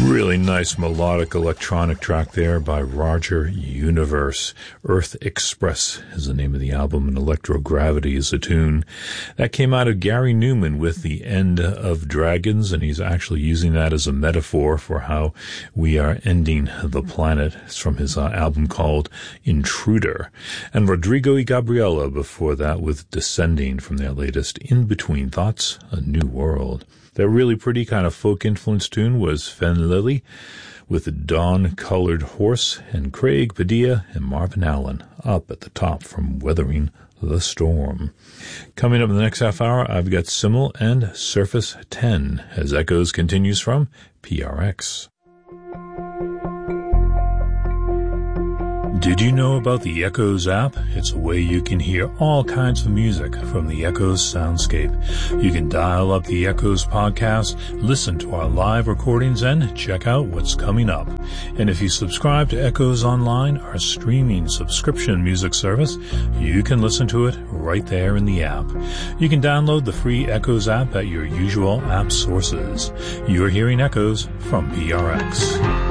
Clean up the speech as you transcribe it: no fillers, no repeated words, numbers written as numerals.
Really nice melodic electronic track there by Roger Universe. Earth Express is the name of the album, and Electrogravity is the tune. That came out of Gary Newman with The End of Dragons, and he's actually using that as a metaphor for how we are ending the planet. It's from his album called Intruder. And Rodrigo y Gabriela before that with Descending from their latest In Between Thoughts, A New World. That really pretty kind of folk-influenced tune was Fen Lily with the Dawn-Colored Horse, and Craig Padilla and Marvin Allen up at the top from Weathering the Storm. Coming up in the next half hour, I've got Simmel and Surface 10 as Echoes continues from PRX. Did you know about the Echoes app? It's a way you can hear all kinds of music from the Echoes soundscape. You can dial up the Echoes podcast, listen to our live recordings, and check out what's coming up. And if you subscribe to Echoes Online, our streaming subscription music service, you can listen to it right there in the app. You can download the free Echoes app at your usual app sources. You're hearing Echoes from PRX.